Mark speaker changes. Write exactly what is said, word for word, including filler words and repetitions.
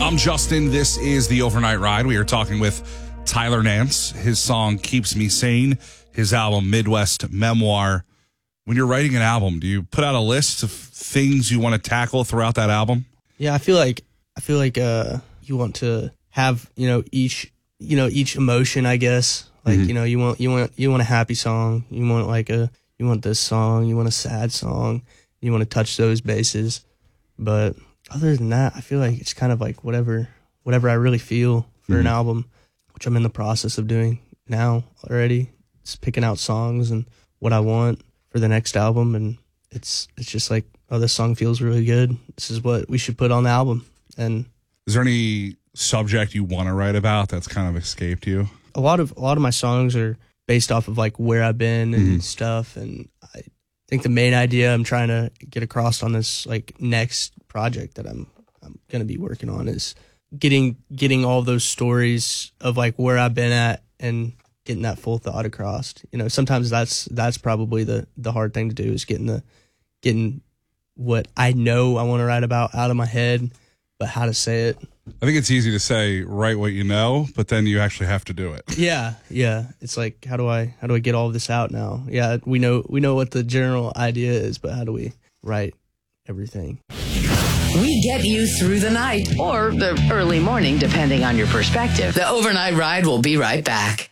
Speaker 1: I'm Justin. This is the Overnight Ride. We are talking with Tyler Nance. His song Keeps Me Sane, his album Midwest Memoir. When you're writing an album, do you put out a list of things you want to tackle throughout that album?
Speaker 2: Yeah, I feel like I feel like uh, you want to have, you know, each you know each emotion, I guess. Like, mm-hmm. you know, you want you want you want a happy song, you want like a you want this song, you want a sad song, you want to touch those bases. But other than that, I feel like it's kind of like whatever whatever I really feel for mm-hmm. an album, which I'm in the process of doing now already. It's picking out songs and what I want for the next album, and it's it's just like, oh, this song feels really good. This is what we should put on the album. And
Speaker 1: is there any subject you want to write about that's kind of escaped you?
Speaker 2: A lot of a lot of my songs are based off of like where I've been and
Speaker 1: mm-hmm.
Speaker 2: stuff, and I think the main idea I'm trying to get across on this like next project that I'm I'm gonna be working on is getting getting all those stories of like where I've been at and getting that full thought across. You know, sometimes that's that's probably the the hard thing to do, is getting the getting what I know I want to write about out of my head, but how to say it.
Speaker 1: I think it's easy to say write what you know, but then you actually have to do it.
Speaker 2: Yeah, yeah. It's like, how do I how do I get all of this out now? Yeah, we know we know what the general idea is, but how do we write everything?
Speaker 3: We get you through the night or the early morning, depending on your perspective. The Overnight Ride will be right back.